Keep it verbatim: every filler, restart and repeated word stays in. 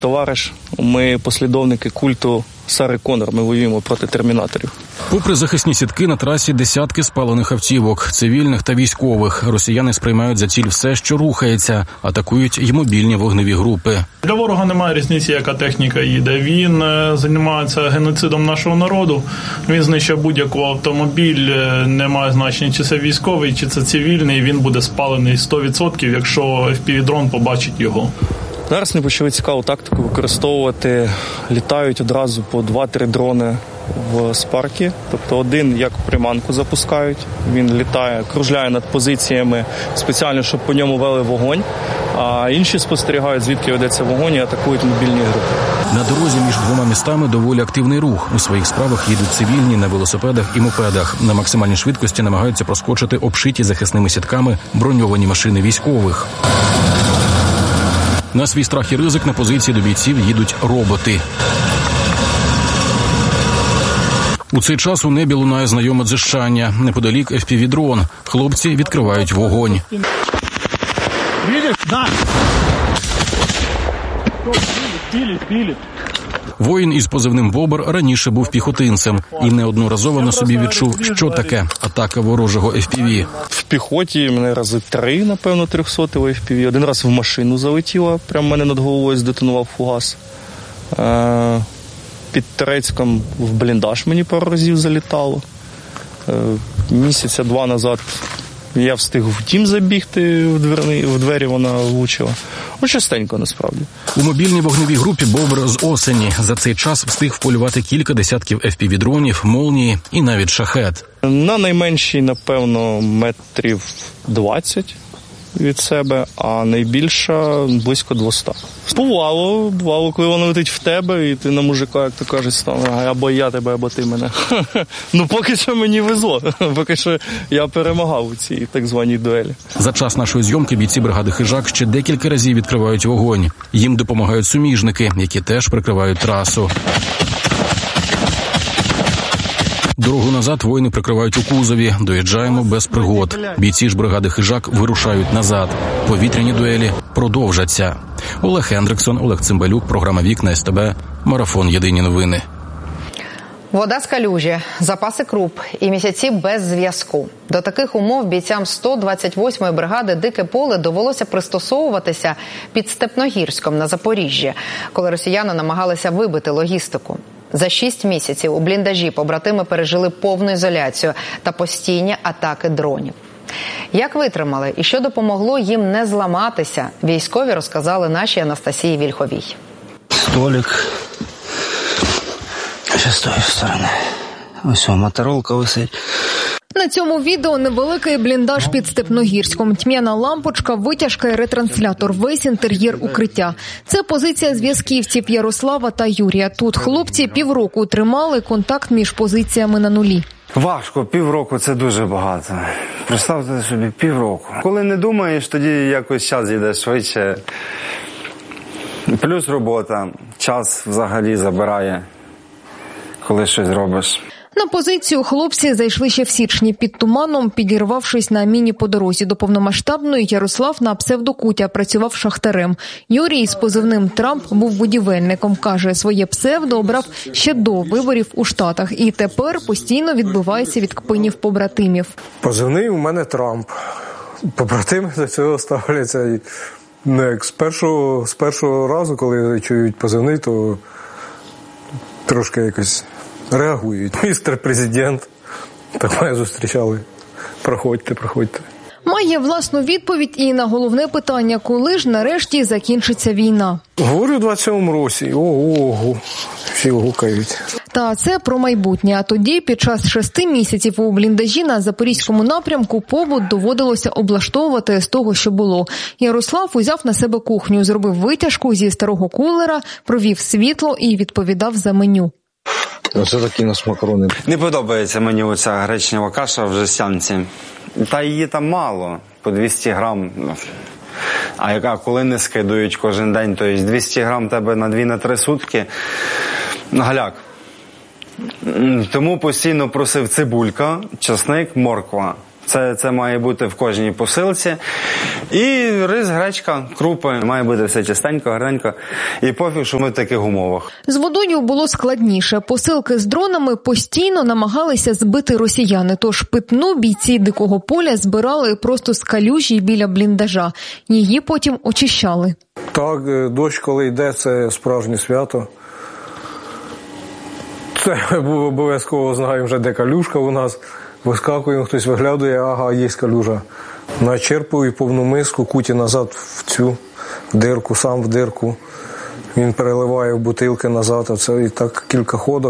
Товариш, ми послідовники культу Сари Коннор, ми воюємо проти термінаторів. Попри захисні сітки, на трасі десятки спалених автівок, цивільних та військових. Росіяни сприймають за ціль все, що рухається, атакують й мобільні вогневі групи. Для ворога немає різниці, яка техніка їде. Він займається геноцидом нашого народу, він знищує будь-який автомобіль, немає значення, чи це військовий, чи це цивільний, він буде спалений сто відсотків, якщо еф пі ві-дрон побачить його. Зараз вони почали цікаву тактику використовувати, літають одразу по два-три дрони в спаркі. Тобто один як приманку запускають, він літає, кружляє над позиціями спеціально, щоб по ньому вели вогонь, а інші спостерігають, звідки ведеться вогонь і атакують мобільні групи. На дорозі між двома містами доволі активний рух. У своїх справах їдуть цивільні на велосипедах і мопедах. На максимальній швидкості намагаються проскочити обшиті захисними сітками броньовані машини військових. На свій страх і ризик на позиції до бійців їдуть роботи. У цей час у небі лунає знайоме дзижчання. Неподалік еф пі ві-дрон. Хлопці відкривають вогонь. Бачиш? Да. Били, били. Воїн із позивним «Бобр» раніше був піхотинцем і неодноразово на собі відчув, що таке атака ворожого еф пі ві. В піхоті мене рази три, напевно, трьохсотого еф пі ві. Один раз в машину залетіло, прямо мене над головою здетонував фугас. Е- під Терецьком в бліндаж мені пару разів залітало. Е- місяця два назад я встиг в дім забігти, в, дверні, в двері вона влучила. Ну, частенько, насправді. У мобільній вогневій групі «Бобр» з осені. За цей час встиг вполювати кілька десятків еф пі ві-дронів, «Молнії» і навіть «Шахет». На найменшій, напевно, метрів двадцять від себе, а найбільша близько двісті. Бувало, бувало, коли вона летить в тебе, і ти на мужика, як то кажуть, став, або я тебе, або ти мене. Ну, поки що мені везло. Поки що я перемагав у цій так званій дуелі. За час нашої зйомки бійці бригади «Хижак» ще декілька разів відкривають вогонь. Їм допомагають суміжники, які теж прикривають трасу. Дорогу назад воїни прикривають у кузові. Доїжджаємо без пригод. Бійці ж бригади «Хижак» вирушають назад. Повітряні дуелі продовжаться. Олег Хендриксон, Олег Цимбалюк, програма «Вікна», ес те бе, Марафон. Єдині новини. Вода з калюжі, запаси круп і місяці без зв'язку. До таких умов бійцям сто двадцять восьмої бригади «Дике поле» довелося пристосовуватися під Степногірськом на Запоріжжі, коли росіяни намагалися вибити логістику. За шість місяців у бліндажі побратими пережили повну ізоляцію та постійні атаки дронів. Як витримали і що допомогло їм не зламатися, військові розказали нашій Анастасії Вільховій. Столик. Ще з тої сторони. Ось о, моторолка висить. На цьому відео невеликий бліндаж під Степногірськом. Тьмяна лампочка, витяжка і ретранслятор. Весь інтер'єр укриття. Це позиція зв'язківців Ярослава та Юрія. Тут хлопці півроку тримали контакт між позиціями на нулі. Важко, півроку – це дуже багато. Представте собі, півроку. Коли не думаєш, тоді якось час йде швидше. Плюс робота. Час взагалі забирає, коли щось робиш. На позицію хлопці зайшли ще в січні під туманом, підірвавшись на міні по дорозі до повномасштабної. Ярослав на псевдокутя працював шахтарем. Юрій з позивним «Трамп» був будівельником. Каже, своє псевдо обрав ще до виборів у Штатах. І тепер постійно відбивається від кпинів побратимів. Позивний у мене «Трамп». Побратими до цього ставляться. Ну, як з першого, з першого разу, коли чують позивний, то трошки якось реагують. Містер президент, так мене зустрічали. Проходьте, проходьте. Має власну відповідь і на головне питання, коли ж нарешті закінчиться війна. Говорю, у двадцять сьомому році. Ого, всі гукають. Та це про майбутнє. А тоді, під час шести місяців у бліндажі на Запорізькому напрямку, побут доводилося облаштовувати з того, що було. Ярослав узяв на себе кухню, зробив витяжку зі старого кулера, провів світло і відповідав за меню. Оце такі у нас макарони. Не подобається мені оця гречнева каша в жестянці. Та її там мало, по двісті грам. А яка коли не скидують кожен день, то є двісті грам тебе на дві-три сутки. Галяк. Тому постійно просив цибулька, часник, морква. Це, це має бути в кожній посилці. І рис, гречка, крупи. Має бути все чистенько, гарненько. І пофіг, що ми в таких умовах. З водою було складніше. Посилки з дронами постійно намагалися збити росіяни. Тож питну бійці Дикого поля збирали просто з калюжі біля бліндажа. Її потім очищали. Так, дощ, коли йде, це справжнє свято. Це обов'язково знаємо вже, де калюшка у нас. Вискакуємо, хтось виглядає, ага, є калюжа. Начерпую повну миску, куті назад в цю дирку, сам в дирку. Він переливає в бутилки назад, а це і так кілька ходок.